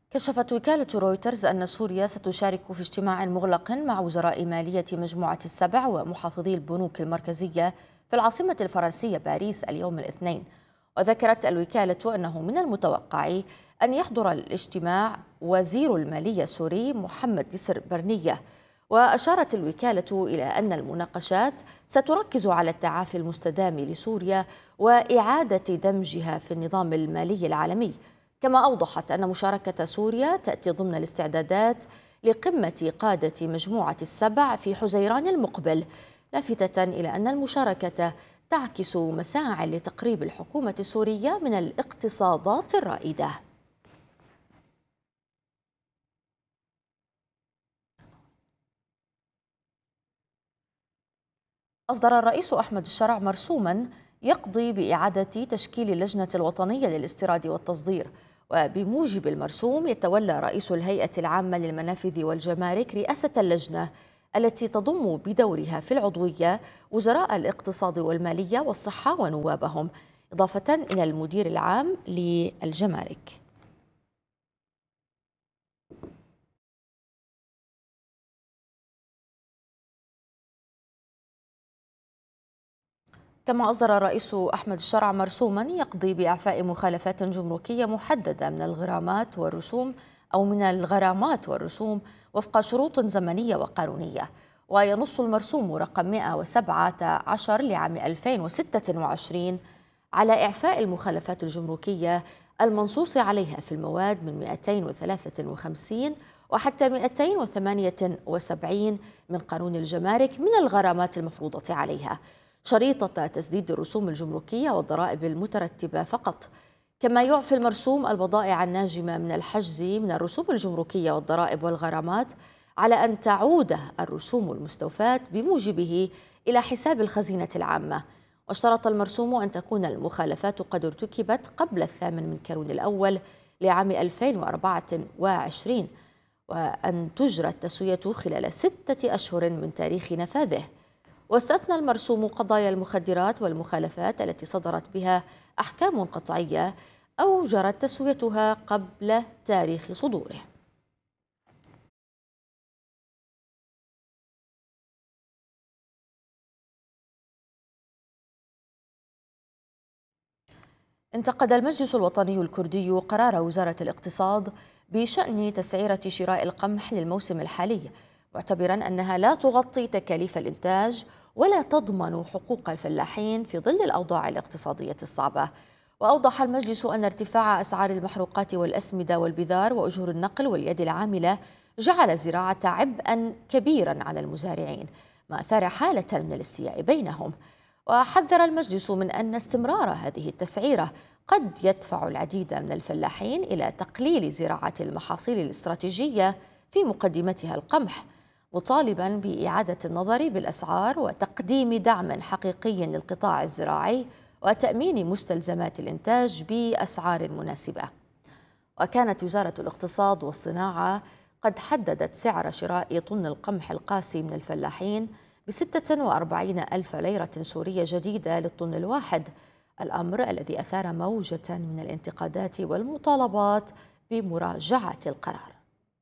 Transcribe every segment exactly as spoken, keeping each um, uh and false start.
كشفت وكالة رويترز أن سوريا ستشارك في اجتماع مغلق مع وزراء مالية مجموعة السبع ومحافظي البنوك المركزية في العاصمة الفرنسية باريس اليوم الاثنين. وذكرت الوكالة أنه من المتوقع أن يحضر الاجتماع وزير المالية السوري محمد يسر برنية. وأشارت الوكالة إلى أن المناقشات ستركز على التعافي المستدام لسوريا وإعادة دمجها في النظام المالي العالمي. كما أوضحت أن مشاركة سوريا تأتي ضمن الاستعدادات لقمة قادة مجموعة السبع في حزيران المقبل، لافتة إلى أن المشاركة تعكس مساعٍ لتقريب الحكومة السورية من الاقتصادات الرائدة. أصدر الرئيس أحمد الشرع مرسوماً يقضي بإعادة تشكيل اللجنة الوطنية للاستيراد والتصدير. وبموجب المرسوم يتولى رئيس الهيئة العامة للمنافذ والجمارك رئاسة اللجنة التي تضم بدورها في العضوية وزراء الاقتصاد والمالية والصحة ونوابهم، إضافة إلى المدير العام للجمارك. كما أصدر الرئيس أحمد الشرع مرسوما يقضي بإعفاء مخالفات جمركية محددة من الغرامات والرسوم أو من الغرامات والرسوم وفق شروط زمنية وقانونية. وينص المرسوم رقم مئة وسبعة عشر لعام ألفين وستة وعشرين على إعفاء المخالفات الجمركية المنصوص عليها في المواد من مئتين وثلاثة وخمسين وحتى مئتين وثمانية وسبعين من قانون الجمارك من الغرامات المفروضة عليها، شريطة تسديد الرسوم الجمركية والضرائب المترتبة فقط. كما يعفي المرسوم البضائع الناجمة من الحجز من الرسوم الجمركية والضرائب والغرامات على أن تعود الرسوم المستوفاة بموجبه إلى حساب الخزينة العامة. واشترط المرسوم أن تكون المخالفات قد ارتكبت قبل الثامن من كانون الأول لعام ألفين وأربعة وعشرين، وأن تجرى التسوية خلال ستة أشهر من تاريخ نفاذه. واستثنى المرسوم قضايا المخدرات والمخالفات التي صدرت بها أحكام قطعية أو جرت تسويتها قبل تاريخ صدوره. انتقد المجلس الوطني الكردي قرار وزارة الاقتصاد بشأن تسعيرة شراء القمح للموسم الحالي، معتبرا أنها لا تغطي تكاليف الإنتاج ولا تضمن حقوق الفلاحين في ظل الأوضاع الاقتصادية الصعبة. وأوضح المجلس أن ارتفاع أسعار المحروقات والأسمدة والبذار وأجور النقل واليد العاملة جعل الزراعة عبئا كبيرا على المزارعين، ما أثار حالة من الاستياء بينهم. وحذر المجلس من أن استمرار هذه التسعيرة قد يدفع العديد من الفلاحين إلى تقليل زراعة المحاصيل الاستراتيجية في مقدمتها القمح، مطالبا بإعادة النظر بالأسعار وتقديم دعم حقيقي للقطاع الزراعي وتأمين مستلزمات الإنتاج بأسعار مناسبة. وكانت وزارة الاقتصاد والصناعة قد حددت سعر شراء طن القمح القاسي من الفلاحين بستة وأربعين ألف ليرة سورية جديدة للطن الواحد، الأمر الذي أثار موجة من الانتقادات والمطالبات بمراجعة القرار.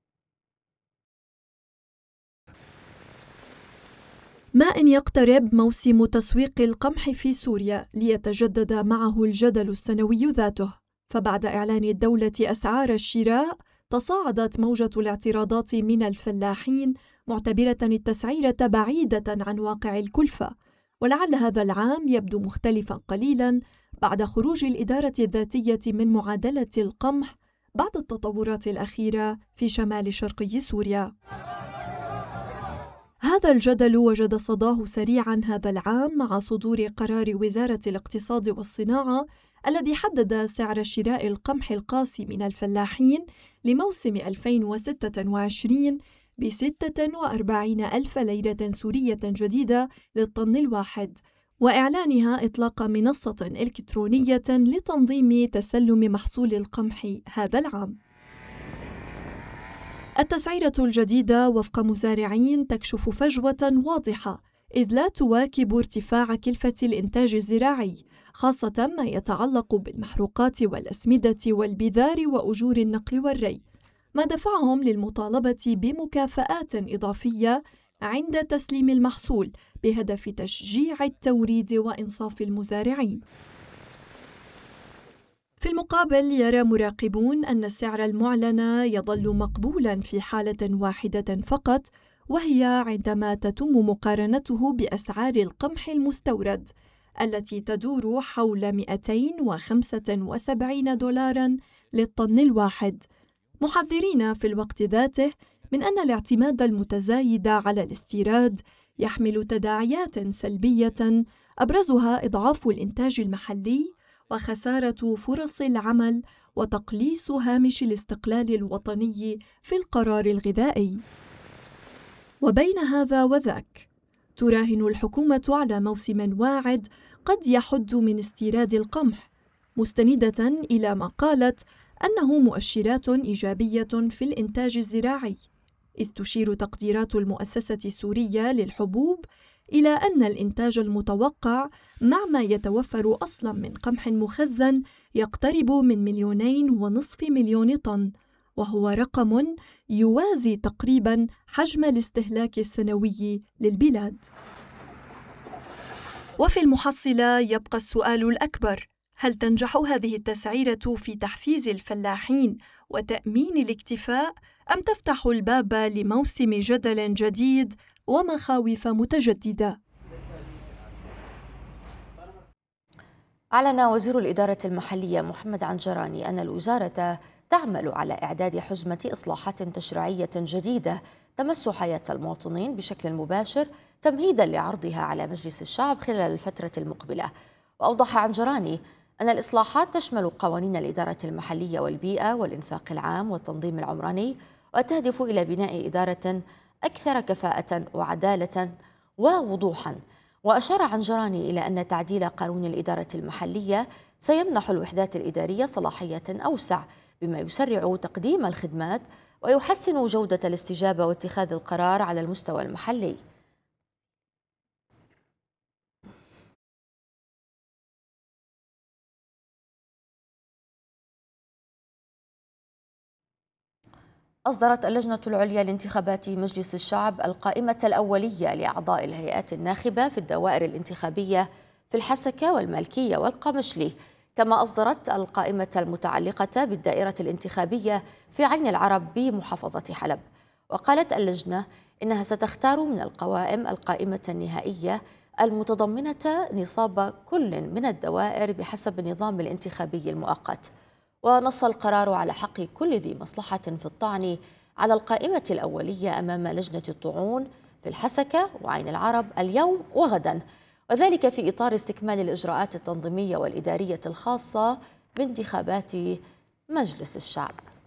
ما إن يقترب موسم تسويق القمح في سوريا ليتجدد معه الجدل السنوي ذاته، فبعد إعلان الدولة أسعار الشراء تصاعدت موجة الاعتراضات من الفلاحين معتبرة التسعيرة بعيدة عن واقع الكلفة. ولعل هذا العام يبدو مختلفا قليلا بعد خروج الإدارة الذاتية من معادلة القمح بعد التطورات الأخيرة في شمال شرقي سوريا. هذا الجدل وجد صداه سريعا هذا العام مع صدور قرار وزارة الاقتصاد والصناعة الذي حدد سعر شراء القمح القاسي من الفلاحين لموسم ألفين وستة وعشرين بستة وأربعين ألف ليرة سورية جديدة للطن الواحد، وإعلانها إطلاق منصة إلكترونية لتنظيم تسلم محصول القمح هذا العام. التسعيرة الجديدة وفق مزارعين تكشف فجوة واضحة، إذ لا تواكب ارتفاع كلفة الإنتاج الزراعي، خاصة ما يتعلق بالمحروقات والأسمدة والبذار وأجور النقل والري. ما دفعهم للمطالبة بمكافآت إضافية عند تسليم المحصول بهدف تشجيع التوريد وإنصاف المزارعين. في المقابل، يرى مراقبون أن السعر المعلن يظل مقبولاً في حالة واحدة فقط، وهي عندما تتم مقارنته بأسعار القمح المستورد التي تدور حول مئتين وخمسة وسبعين دولاراً للطن الواحد، محذرين في الوقت ذاته من أن الاعتماد المتزايد على الاستيراد يحمل تداعيات سلبية أبرزها إضعاف الإنتاج المحلي وخسارة فرص العمل وتقليص هامش الاستقلال الوطني في القرار الغذائي. وبين هذا وذاك، تراهن الحكومة على موسم واعد قد يحد من استيراد القمح، مستندة إلى ما قالت أنه مؤشرات إيجابية في الإنتاج الزراعي، إذ تشير تقديرات المؤسسة السورية للحبوب إلى أن الإنتاج المتوقع مع ما يتوفر أصلاً من قمح مخزن يقترب من مليونين ونصف مليون طن، وهو رقم يوازي تقريباً حجم الاستهلاك السنوي للبلاد. وفي المحصلة يبقى السؤال الأكبر: هل تنجح هذه التسعيرة في تحفيز الفلاحين وتأمين الاكتفاء، أم تفتح الباب لموسم جدل جديد ومخاوف متجددة؟ أعلن وزير الإدارة المحلية محمد عنجراني أن الوزارة تعمل على إعداد حزمة إصلاحات تشريعية جديدة تمس حياة المواطنين بشكل مباشر تمهيداً لعرضها على مجلس الشعب خلال الفترة المقبلة. وأوضح عنجراني أن الإصلاحات تشمل قوانين الإدارة المحلية والبيئة والإنفاق العام والتنظيم العمراني، وتهدف إلى بناء إدارة أكثر كفاءة وعدالة ووضوحاً. وأشار عنجراني إلى أن تعديل قانون الإدارة المحلية سيمنح الوحدات الإدارية صلاحية أوسع، بما يسرع تقديم الخدمات ويحسن جودة الاستجابة واتخاذ القرار على المستوى المحلي. أصدرت اللجنة العليا لانتخابات مجلس الشعب القائمة الأولية لأعضاء الهيئات الناخبة في الدوائر الانتخابية في الحسكة والمالكية والقمشلي، كما أصدرت القائمة المتعلقة بالدائرة الانتخابية في عين العرب بمحافظة حلب. وقالت اللجنة إنها ستختار من القوائم القائمة النهائية المتضمنة نصاب كل من الدوائر بحسب النظام الانتخابي المؤقت. ونص القرار على حق كل ذي مصلحة في الطعن على القائمة الأولية أمام لجنة الطعون في الحسكة وعين العرب اليوم وغدا، وذلك في إطار استكمال الإجراءات التنظيمية والإدارية الخاصة بانتخابات مجلس الشعب.